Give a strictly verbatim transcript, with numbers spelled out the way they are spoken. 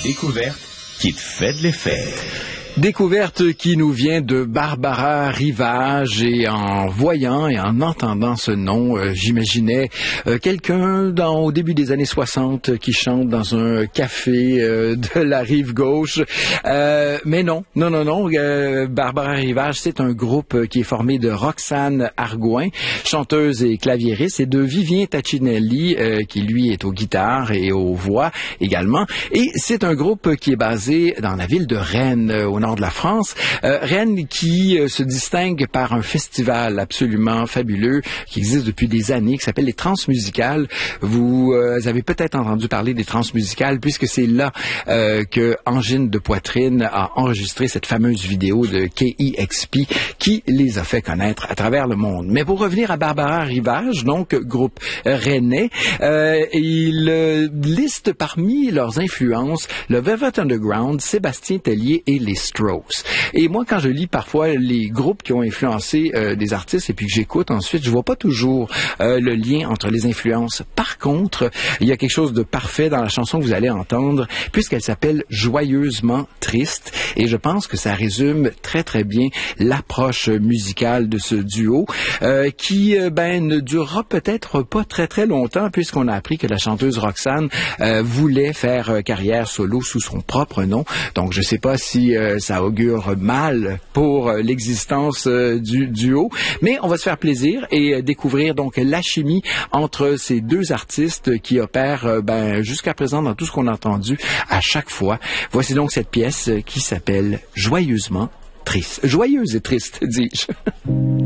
découverte qui te fait de l'effet. Découverte qui nous vient de Barbara Rivage, et en voyant et en entendant ce nom, euh, j'imaginais euh, quelqu'un dans au début des années soixante qui chante dans un café euh, de la rive gauche. Euh, mais non, non, non, non. Euh, Barbara Rivage, c'est un groupe qui est formé de Roxane Argouin, chanteuse et claviériste, et de Vivien Tacinelli, euh, qui lui est aux guitares et aux voix également. Et c'est un groupe qui est basé dans la ville de Rennes, au nord de la France. Euh, Rennes qui euh, se distingue par un festival absolument fabuleux qui existe depuis des années, qui s'appelle les Transmusicales. Vous euh, avez peut-être entendu parler des Transmusicales puisque c'est là euh, que Angine de Poitrine a enregistré cette fameuse vidéo de K E X P qui les a fait connaître à travers le monde. Mais pour revenir à Barbara Rivage, donc groupe rennais, euh, il euh, liste parmi leurs influences le Velvet Underground, Sébastien Tellier et les Strokes. Et moi, quand je lis parfois les groupes qui ont influencé euh, des artistes et puis que j'écoute ensuite, je vois pas toujours euh, le lien entre les influences. Par contre, il y a quelque chose de parfait dans la chanson que vous allez entendre, puisqu'elle s'appelle Joyeusement triste, et je pense que ça résume très très bien l'approche musicale de ce duo, euh, qui euh, ben ne durera peut-être pas très très longtemps, puisqu'on a appris que la chanteuse Roxane euh, voulait faire euh, carrière solo sous son propre nom. Donc je sais pas si euh, ça augure mal pour euh, l'existence euh, du duo, mais on va se faire plaisir et euh, découvrir donc la chimie entre ces deux artistes qui opèrent euh, ben jusqu'à présent dans tout ce qu'on a entendu à chaque fois. Voici donc cette pièce qui s'appelle Joyeusement triste. Joyeuse et triste, dis-je.